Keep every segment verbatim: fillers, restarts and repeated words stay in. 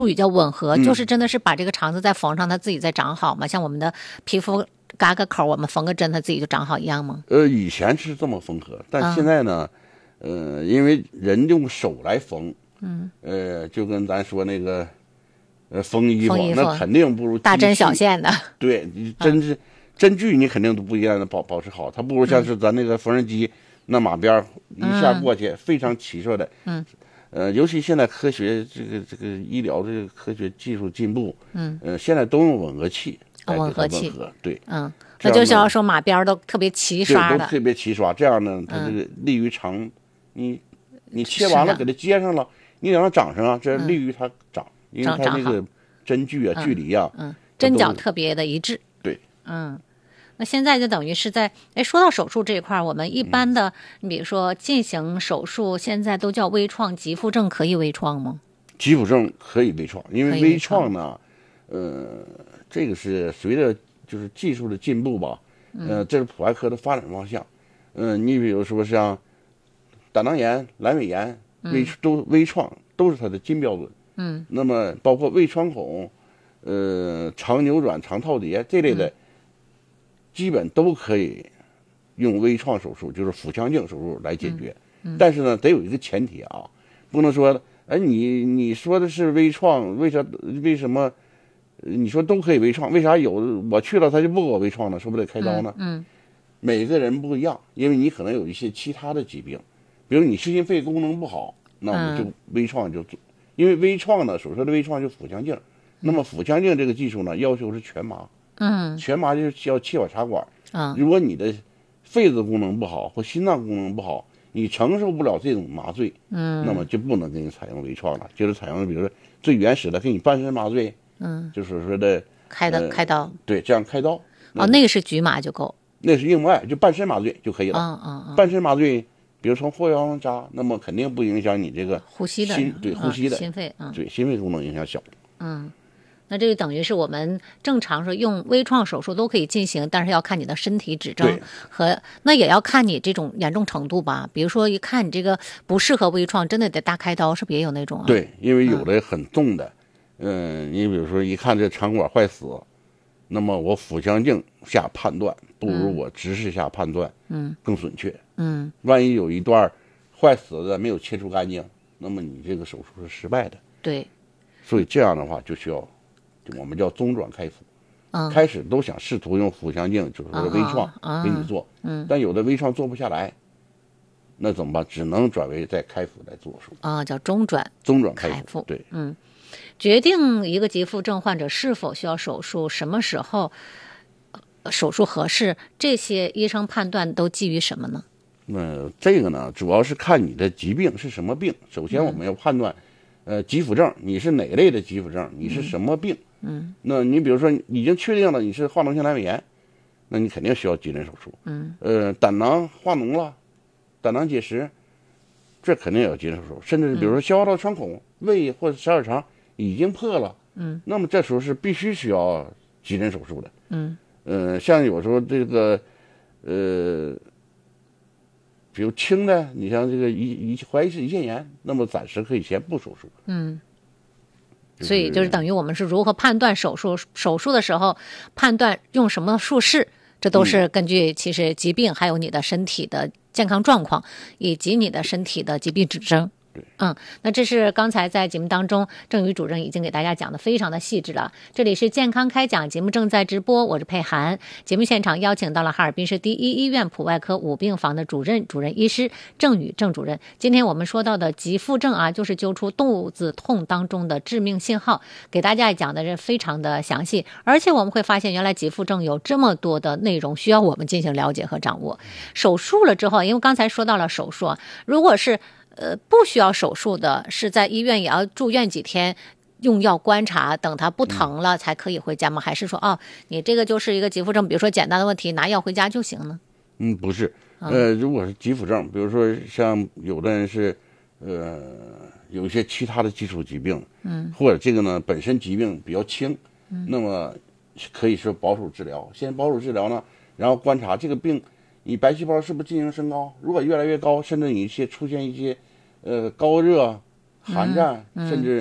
语叫吻合， 嗯、 就是真的是把这个肠子再缝上，它自己再长好嘛？像我们的皮肤嘎个口，我们缝个针，它自己就长好一样吗？ 呃，以前是这么缝合，但现在呢，嗯、呃，因为人用手来缝，嗯，呃，就跟咱说那个。呃，缝衣服那肯定不如大针小线的。 对，你针是、嗯、针距你肯定都不一样的保保持好，它不如像是咱那个缝纫机、嗯、那马鞭一下过去、嗯、非常齐顺的。 嗯， 呃，尤其现在科学这个这个医疗这个科学技术进步， 嗯， 呃，现在都用吻合器来吻合器， 对， 嗯，那就是要说马鞭都特别齐刷的， 对，都特别齐刷，这样呢，它这个利于长，嗯、你你切完了给它接上了，你得让它长上啊，这利于它长。嗯，因为它这个针距啊、距离啊， 嗯，针脚特别的一致。 对， 嗯，那现在就等于是在，哎，说到手术这一块，我们一般的，你、嗯、比如说进行手术，现在都叫微创，急腹症可以微创吗？ 急腹症可以微创，因为微创呢，呃，这个是随着就是技术的进步吧，呃，这是普外科的发展方向。嗯、呃，你比如说像胆囊炎、阑尾炎、微、嗯、都微创都是它的金标准。 嗯， 那么包括胃穿孔、呃肠扭转、肠套叠这类的，嗯、基本都可以用微创手术，就是腹腔镜手术来解决。 嗯嗯、但是呢，得有一个前提啊，不能说，哎，你你说的是微创，为啥为什么你说都可以微创，为啥有我去了他就不给我微创呢？是不是得开刀呢？ 嗯，嗯每个人不一样，因为你可能有一些其他的疾病，比如你心心肺功能不好，那我们就微创就做。嗯因为微创呢，所说的微创就是腹腔镜，那么腹腔镜这个技术呢，要求是全麻， 嗯， 全麻就是要气管插管， 嗯， 如果你的肺子功能不好或心脏功能不好，你承受不了这种麻醉， 嗯， 那么就不能给你采用微创了，就是采用比如说最原始的给你半身麻醉， 嗯， 就是说的开的、呃、开刀， 对，这样开刀， 哦，那个是局麻就够， 那是硬脉，就半身麻醉就可以了， 嗯嗯嗯， 半身麻醉。比如从后腰上扎，那么肯定不影响你这个呼吸的心，对呼吸的、 嗯、心肺，嗯， 对心肺功能影响小。 嗯，那这个等于是我们正常说用微创手术都可以进行，但是要看你的身体指征和那也要看你这种严重程度吧。比如说一看你这个不适合微创，真的得大开刀，是不是也有那种啊？ 对，因为有的很重的，嗯、呃，你比如说一看这肠管坏死，那么我腹腔镜下判断不如我直视下判断， 嗯， 更准确。 嗯， 万一有一段坏死的没有切除干净，那么你这个手术是失败的。 对， 所以这样的话就需要，就我们叫中转开腹。 嗯， 开始都想试图用腹腔镜，就是说微创给你做， 嗯， 但有的微创做不下来，那怎么办？只能转为在开腹来做手术。 啊，叫中转， 中转开腹。 开腹对， 嗯，决定一个急腹症患者是否需要手术，什么时候手术合适，这些医生判断都基于什么呢？ 那这个呢，主要是看你的疾病是什么病。首先我们要判断，嗯、呃，急腹症你是哪类的急腹症，你是什么病？ 嗯， 那你比如说已经确定了你是化脓性阑尾炎，那你肯定需要急诊手术。 嗯， 呃，胆囊化脓了，胆囊结石，这肯定要急诊手术。甚至比如说消化道穿孔、胃或者十二肠已经破了， 嗯， 那么这时候是必须需要急诊手术的。 嗯， 呃，像有时候这个，呃。比如轻的，你像这个胰胰怀疑是胰腺炎，那么暂时可以先不手术。 嗯， 就是、 所以就是等于我们是如何判断手术手术的时候判断用什么术式，这都是根据其实疾病还有你的身体的健康状况以及你的身体的疾病指征。嗯，那这是刚才在节目当中郑宇主任已经给大家讲的非常的细致了。这里是健康开讲节目正在直播，我是佩涵。节目现场邀请到了哈尔滨市第一医院普外科五病房的主任主任医师郑宇郑主任。今天我们说到的急腹症啊，就是揪出肚子痛当中的致命信号，给大家讲的是非常的详细，而且我们会发现原来急腹症有这么多的内容需要我们进行了解和掌握。手术了之后，因为刚才说到了手术啊，如果是呃，不需要手术的，是在医院也要住院几天，用药观察，等它不疼了才可以回家吗？嗯、还是说，哦，你这个就是一个急腹症，比如说简单的问题，拿药回家就行呢？ 嗯，不是，呃，如果是急腹症，比如说像有的人是，呃，有一些其他的基础疾病， 嗯， 或者这个呢本身疾病比较轻， 嗯， 那么可以说保守治疗，先保守治疗呢，然后观察这个病。你白细胞是不是进行升高？如果越来越高，甚至你一些出现一些，呃，高热、寒战， 嗯嗯、 甚至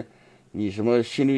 你什么心率